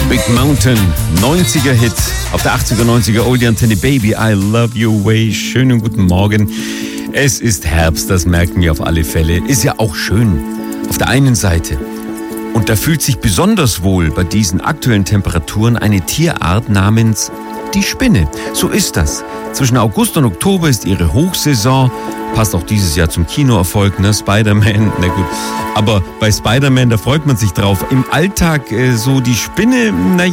Big Mountain, 90er-Hit auf der 80er, 90er Oldie-Antenne. Baby, I love your way. Schönen guten Morgen. Es ist Herbst, das merken wir auf alle Fälle. Ist ja auch schön auf der einen Seite. Und da fühlt sich besonders wohl bei diesen aktuellen Temperaturen eine Tierart namens die Spinne. So ist das. Zwischen August und Oktober ist ihre Hochsaison. Passt auch dieses Jahr zum Kinoerfolg, ne? Spider-Man, na gut. Aber bei Spider-Man, da freut man sich drauf. Im Alltag so die Spinne,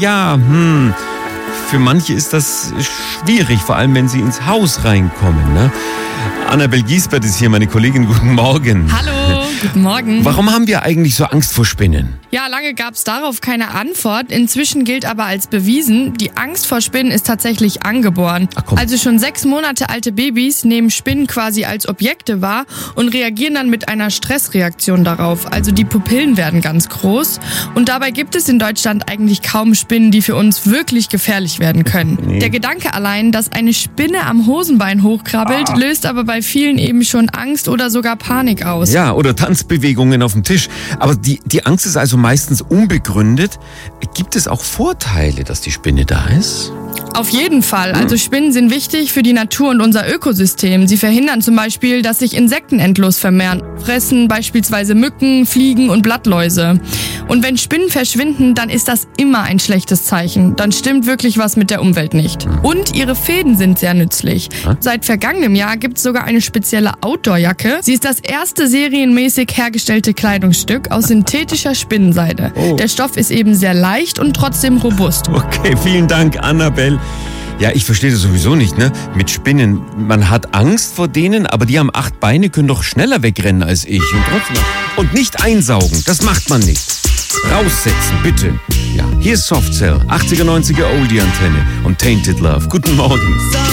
für manche ist das schwierig, vor allem wenn sie ins Haus reinkommen, ne? Annabel Giesbert ist hier, meine Kollegin. Guten Morgen. Hallo, guten Morgen. Warum haben wir eigentlich so Angst vor Spinnen? Ja, lange gab es darauf keine Antwort. Inzwischen gilt aber als bewiesen, die Angst vor Spinnen ist tatsächlich angeboren. Ach komm. Also schon 6 Monate alte Babys nehmen Spinnen quasi als Objekte wahr und reagieren dann mit einer Stressreaktion darauf. Also die Pupillen werden ganz groß. Und dabei gibt es in Deutschland eigentlich kaum Spinnen, die für uns wirklich gefährlich werden können. Nee. Der Gedanke allein, dass eine Spinne am Hosenbein hochkrabbelt, löst aber bei vielen eben schon Angst oder sogar Panik aus. Ja, oder Tanzbewegungen auf dem Tisch. Aber die Angst ist also meistens unbegründet. Gibt es auch Vorteile, dass die Spinne da ist? Auf jeden Fall. Also Spinnen sind wichtig für die Natur und unser Ökosystem. Sie verhindern zum Beispiel, dass sich Insekten endlos vermehren, fressen beispielsweise Mücken, Fliegen und Blattläuse. Und wenn Spinnen verschwinden, dann ist das immer ein schlechtes Zeichen. Dann stimmt wirklich was mit der Umwelt nicht. Und ihre Fäden sind sehr nützlich. Seit vergangenem Jahr gibt es sogar eine spezielle Outdoor-Jacke. Sie ist das erste serienmäßig hergestellte Kleidungsstück aus synthetischer Spinnenseide. Oh. Der Stoff ist eben sehr leicht und trotzdem robust. Okay, vielen Dank, Annabel. Ja, ich verstehe das sowieso nicht, ne? Mit Spinnen, man hat Angst vor denen, aber die haben 8 Beine, können doch schneller wegrennen als ich. Und trotzdem. Und nicht einsaugen, das macht man nicht. Raussetzen, bitte. Ja, hier ist Soft Cell, 80er, 90er Oldie-Antenne und Tainted Love. Guten Morgen.